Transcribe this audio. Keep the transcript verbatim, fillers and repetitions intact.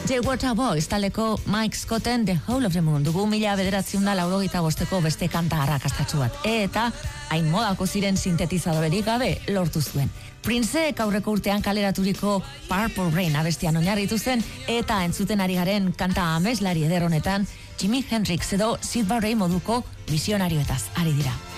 The Water Boys taleko Mike Scotten The Whole of the Moon dugu mila bederatziehun eta laurogeita bosteko beste kanta arrakastatsu bat. Eta hain modako ziren sintetizadorerik gabe lortu zuen. Princeek aurreko urtean kaleraturiko Purple Rain abestian oinarritu zen eta entzuten ari garen kanta ameslari eder honetan Jimi Hendrix edo Sid Barrett moduko visionarioetaz ari dira.